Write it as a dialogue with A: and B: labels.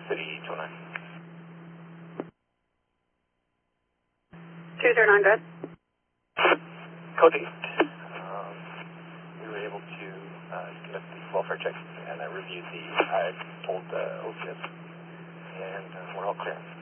A: City 209.
B: 209, good.
A: Code East. We were able to conduct the welfare checks and review I told OCS, and we're all clear.